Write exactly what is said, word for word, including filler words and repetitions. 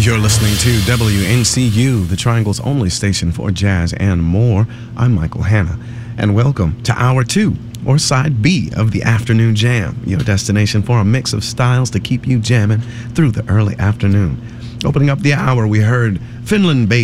You're listening to W N C U, the Triangle's only station for jazz and more. I'm Michael Hanna, and welcome to Hour two, or Side B of the Afternoon Jam, your destination for a mix of styles to keep you jamming through the early afternoon. Opening up the hour, we heard Finland-based